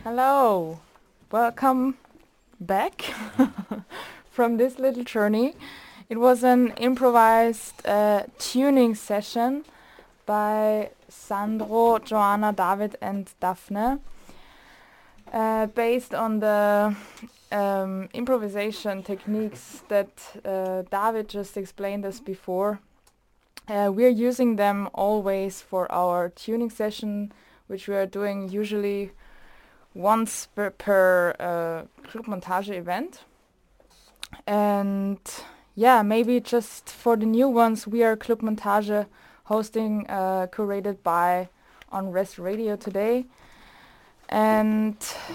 Hello, welcome back from this little journey. It was an improvised tuning session by Sandro, Joanna, David and Daphne, based on the improvisation techniques that David just explained us before. We're using them always for our tuning session, which we are doing usually once per Club Montage event. And yeah, maybe just for the new ones, we are Club Montage hosting curated by on Res Radio today. And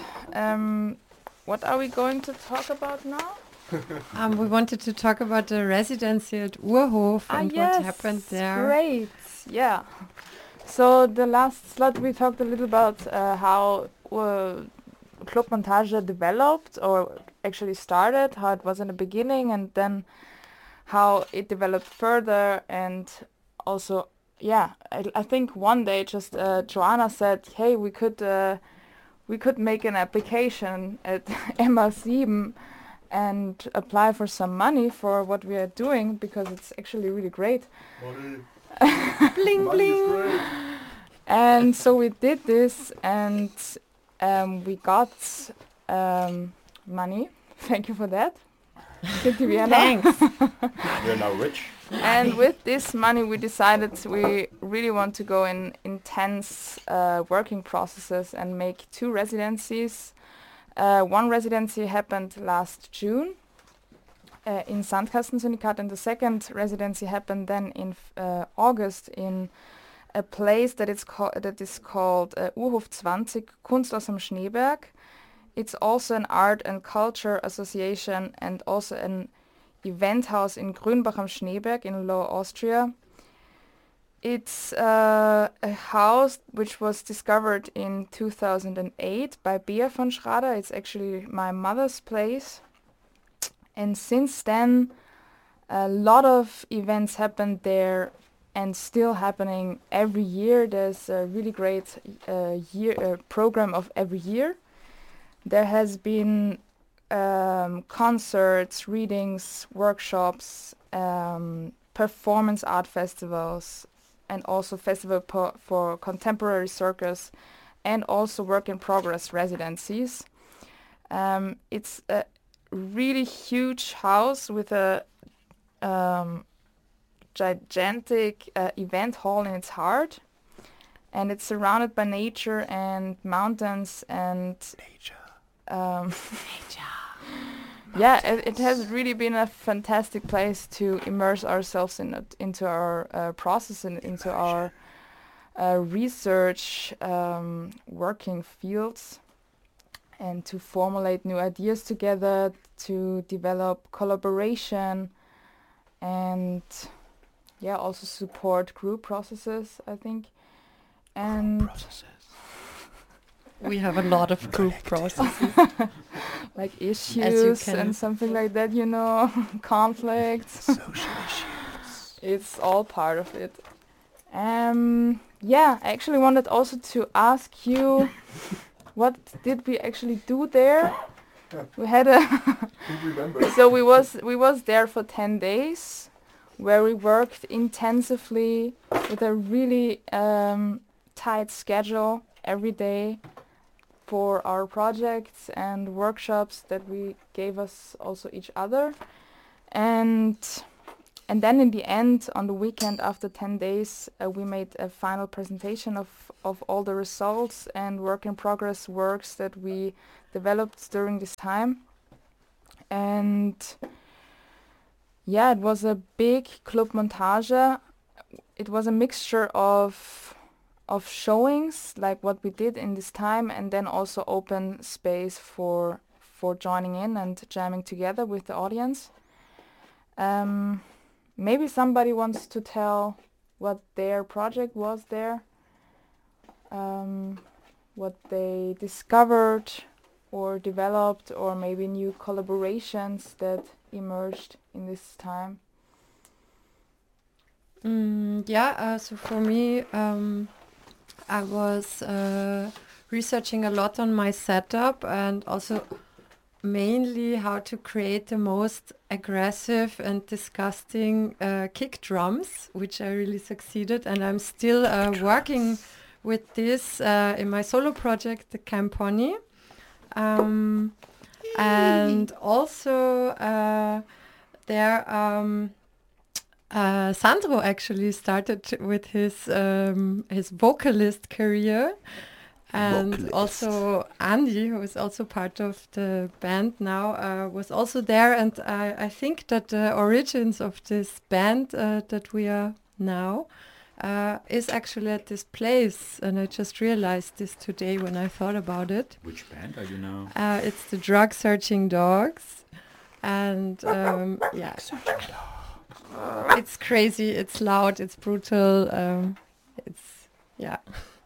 what are we going to talk about now? We wanted to talk about the residency at Urhof and yes, what happened there. Great, yeah. So the last slot we talked a little about how Club Montage developed, or actually started, how it was in the beginning, and then how it developed further. And also, yeah, I think one day just Joanna said, hey, we could make an application at MA7 and apply for some money for what we are doing, because it's actually really great. Bling bling. And so we did this, and we got money. Thank you for that. Thanks. We're now rich. And with this money we decided we really want to go in intense working processes and make 2 residencies. One residency happened last June in Sandkastensyndikat, and the second residency happened then in August in a place that is called Urhof 20, Kunst aus dem Schneeberg. It's also an art and culture association and also an event house in Grünbach am Schneeberg in Lower Austria. It's a house which was discovered in 2008 by Bea von Schrader. It's actually my mother's place. And since then, a lot of events happened there and still happening every year. There's a really great program of every year. There has been concerts, readings, workshops, performance art festivals, and also festival for contemporary circus, and also work in progress residencies. It's a really huge house with a gigantic event hall in its heart, and it's surrounded by nature and mountains and yeah, it has really been a fantastic place to immerse ourselves into our process and into our research working fields, and to formulate new ideas together, to develop collaboration, and yeah, also support group processes, I think. And we have a lot of group processes. Like issues and something like that, you know, conflicts. Social issues. It's all part of it. Yeah, I actually wanted also to ask you, what did we actually do there? We had so we was there for 10 days, where we worked intensively with a really tight schedule every day for our projects and workshops that we gave us also each other. And then in the end, on the weekend after 10 days, we made a final presentation of all the results and work in progress works that we developed during this time. And yeah, it was a big Club Montage. It was a mixture of showings, like what we did in this time, and then also open space for joining in and jamming together with the audience. Maybe somebody wants to tell what their project was there, what they discovered or developed, or maybe new collaborations that emerged in this time. So for me, I was researching a lot on my setup and also mainly how to create the most aggressive and disgusting kick drums, which I really succeeded. And I'm still working with this in my solo project, the Camponi. And also Sandro actually started with his vocalist career. And also Andy, who is also part of the band now, was also there. And I think that the origins of this band that we are now is actually at this place. And I just realized this today when I thought about it. Which band are you now? It's the Drug Searching Dogs. And yeah, it's crazy, it's loud, it's brutal. It's, yeah.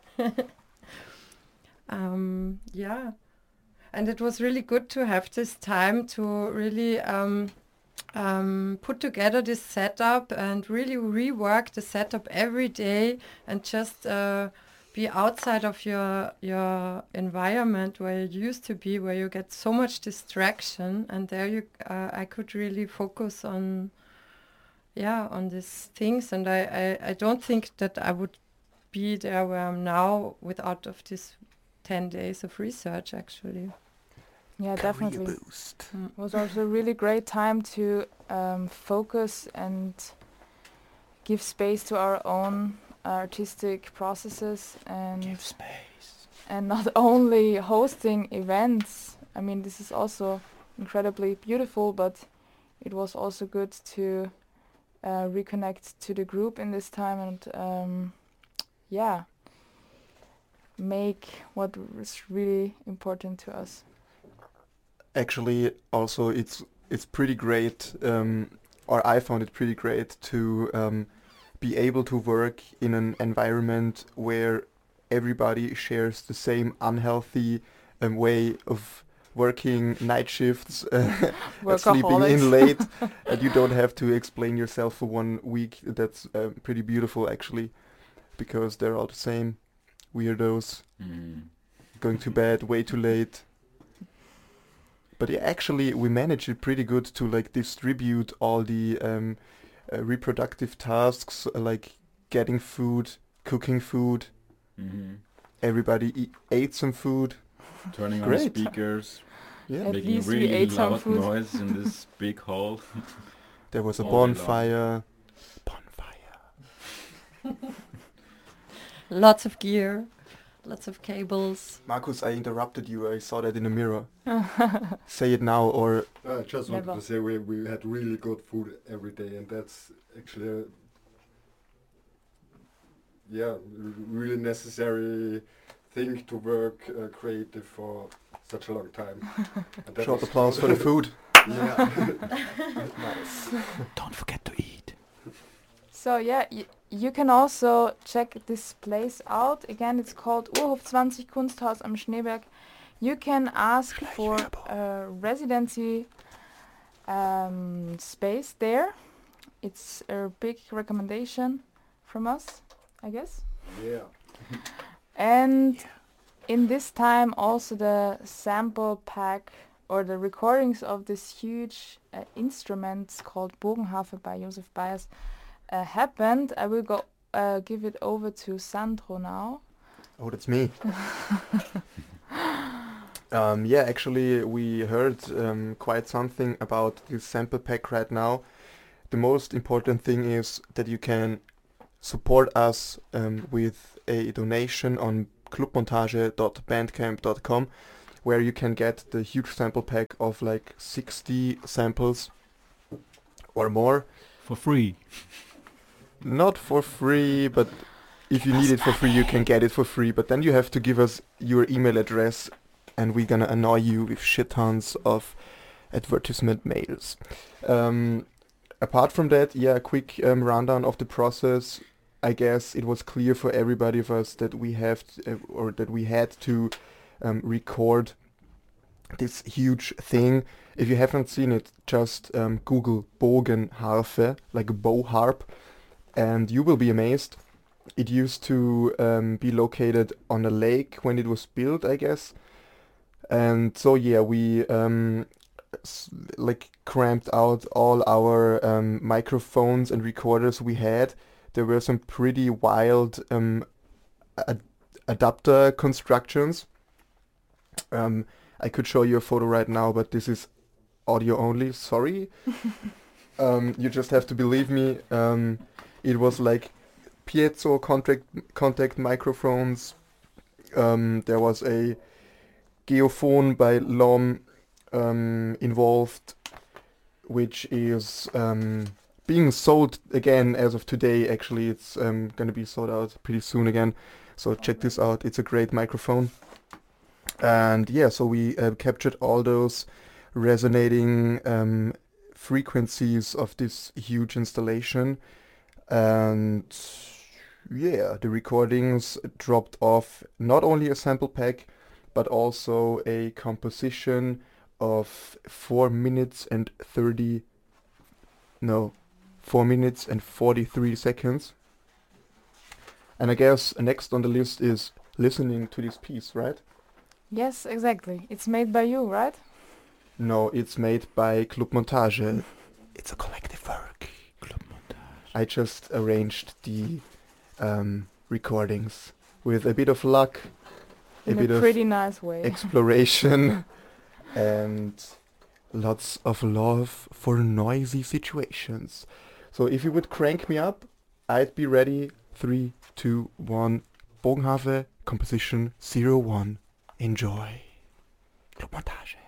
Yeah, and it was really good to have this time to really put together this setup and really rework the setup every day and just be outside of your environment where you used to be, where you get so much distraction, and there I could really focus on these things, and I don't think that I would be there where I'm now without of this 10 days of research, actually. Yeah, definitely. It was also a really great time to focus and give space to our own artistic processes and Give space. And not only hosting events. I mean, this is also incredibly beautiful, but it was also good to reconnect to the group in this time and make what was really important to us. Actually, also it's pretty great, or I found it pretty great to be able to work in an environment where everybody shares the same unhealthy way of working, night shifts, sleeping in late, and you don't have to explain yourself for 1 week. That's pretty beautiful, actually, because they're all the same. Weirdos, going to bed way too late. But yeah, actually we managed it pretty good to like distribute all the reproductive tasks, like getting food, cooking food. Everybody ate some food. Turning on the speakers, yeah, making really loud noise in this big hall. There was a bonfire. Lots of gear, lots of cables. Markus, I interrupted you. I saw that in the mirror. Say it now, or... I just wanted to say we had really good food every day, and that's actually a really necessary thing to work creative for such a long time. Short applause for the food. Yeah. Nice. Don't forget to eat. So yeah, you can also check this place out. Again, it's called Urhof 20 Kunsthaus am Schneeberg. You can ask for a residency space there. It's a big recommendation from us, I guess. Yeah. And in this time also the sample pack or the recordings of this huge instruments called Bogenharfe by Josef Bayers happened. I will go give it over to Sandro now. Oh, that's me. Yeah, actually we heard quite something about this sample pack right now. The most important thing is that you can support us with a donation on clubmontage.bandcamp.com, where you can get the huge sample pack of like 60 samples or more. For free. Not for free, but if you need it for free, you can get it for free. But then you have to give us your email address, and we're gonna annoy you with shit tons of advertisement mails. Apart from that, yeah, a quick rundown of the process. I guess it was clear for everybody of us that we have that we had to record this huge thing. If you haven't seen it, just Google Bogenharfe, like a bow harp, and you will be amazed. it used to be located on a lake when it was built, I guess. And so yeah, we like cramped out all our microphones and recorders we had. There were some pretty wild adapter constructions. I could show you a photo right now, but this is audio only. Sorry. You just have to believe me. It was like piezo contact microphones. There was a Geophone by Lom involved, which is being sold again as of today. Actually, it's gonna be sold out pretty soon again. So check this out. It's a great microphone. And yeah, so we captured all those resonating frequencies of this huge installation, and yeah, the recordings dropped off not only a sample pack but also a composition of 4 minutes and 43 seconds. And I guess next on the list is listening to this piece, right? Yes, exactly. It's made by you, right? No, it's made by Club Montage. It's a collective work. Club Montage. I just arranged the recordings with a bit of luck, In a bit a of pretty nice way. exploration, and lots of love for noisy situations. So if you would crank me up, I'd be ready. 3, 2, 1. Bogenhave, composition 01. Enjoy. Club Montage.